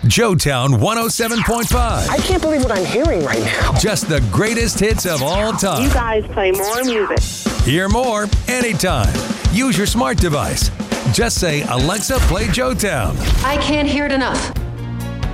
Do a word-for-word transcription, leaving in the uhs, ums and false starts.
Joetown one oh seven point five. I can't believe what I'm hearing right now. Just the greatest hits of all time. You guys play more music. Hear more anytime. Use your smart device. Just say, Alexa, play Joetown. I can't hear it enough.